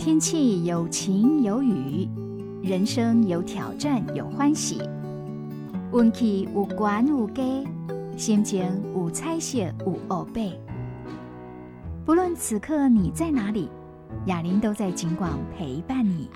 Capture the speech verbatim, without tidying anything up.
天气有晴有雨，人生有挑战有欢喜，运气有悬有低，心情有彩色有乌白。不论此刻你在哪里，雅玲都在景广陪伴你。